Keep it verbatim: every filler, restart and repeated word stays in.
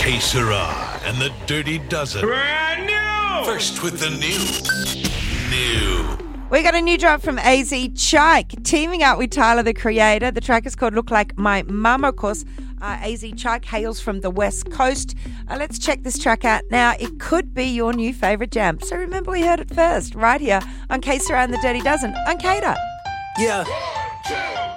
Que Sera and the Dirty Dozen. Brand new! First with the new. New. We got a new drop from A Z Chike, teaming up with Tyler, the Creator. The track is called Look Like My Mama. Of course, uh, A Z Chike hails from the West Coast. Uh, let's check this track out now. It could be your new favourite jam. So remember, we heard it first, right here on Que Sera and the Dirty Dozen on Cater. Yeah. One, two.